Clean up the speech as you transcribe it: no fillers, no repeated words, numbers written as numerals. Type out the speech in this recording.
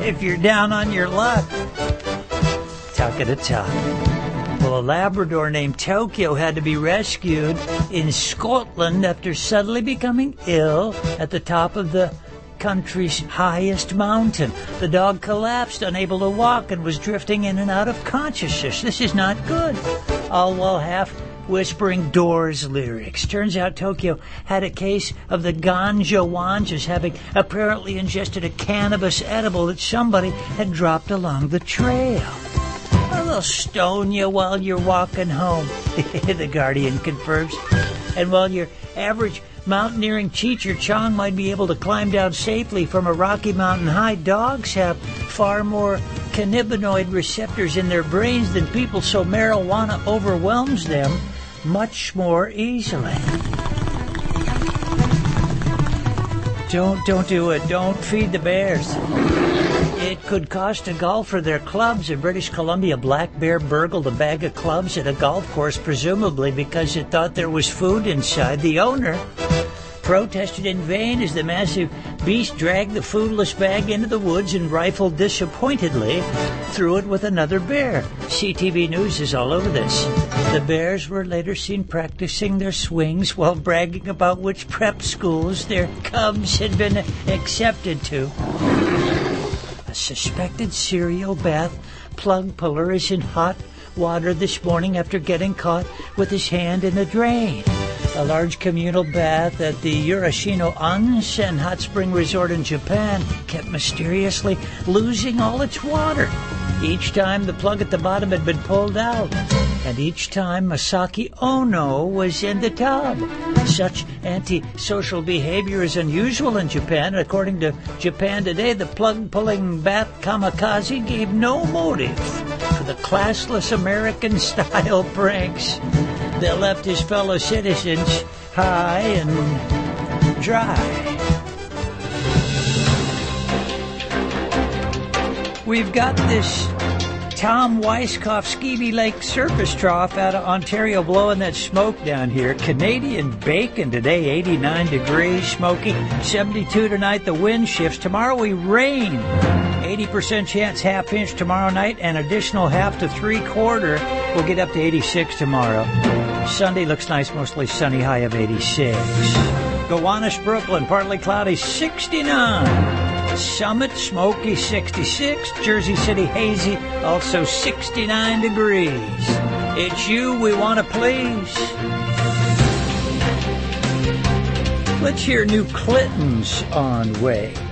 if you're down on your luck. Tuck at a tuck. Well, a Labrador named Tokyo had to be rescued in Scotland after suddenly becoming ill at the top of the country's highest mountain. The dog collapsed, unable to walk, and was drifting in and out of consciousness. This is not good. All while half whispering Doors lyrics. Turns out Tokyo had a case of the ganja wanjas, having apparently ingested a cannabis edible that somebody had dropped along the trail. They'll stone you while you're walking home, the Guardian confirms. And while your average mountaineering Cheech or Chong might be able to climb down safely from a Rocky Mountain high, dogs have far more cannabinoid receptors in their brains than people, so marijuana overwhelms them much more easily. Don't do it. Don't feed the bears. It could cost a golfer their clubs. In British Columbia, black bear burgled a bag of clubs at a golf course, presumably because it thought there was food inside. The owner protested in vain as the massive beast dragged the foodless bag into the woods and rifled disappointedly through it with another bear. CTV News is all over this. The bears were later seen practicing their swings while bragging about which prep schools their cubs had been accepted to. A suspected serial bath plug puller is in hot water this morning after getting caught with his hand in a drain. A large communal bath at the Urashino Onsen hot spring resort in Japan kept mysteriously losing all its water. Each time the plug at the bottom had been pulled out, and each time Masaki Ono was in the tub. Such antisocial behavior is unusual in Japan. According to Japan Today, the plug-pulling bath kamikaze gave no motive for the classless American-style pranks that left his fellow citizens high and dry. We've got this Tom Weisskopf Skeevy Lake surface trough out of Ontario blowing that smoke down here. Canadian bacon today, 89 degrees, smoky, 72 tonight. The wind shifts. Tomorrow we rain. 80% chance half inch tomorrow night, and additional half to 3/4. We'll get up to 86 tomorrow. Sunday looks nice, mostly sunny, high of 86. Gowanus, Brooklyn, partly cloudy, 69. Summit, smoky, 66. Jersey City, hazy, also 69 degrees. It's you we want to please. Let's hear New Clinton's on way.